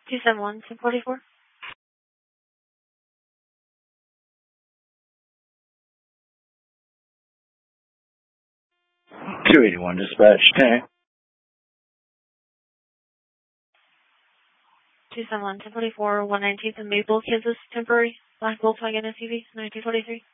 271-1044. 281 dispatch, 10. 271-1044, 119th and Maple, Kansas, temporary, black Volkswagen SUV, 1923.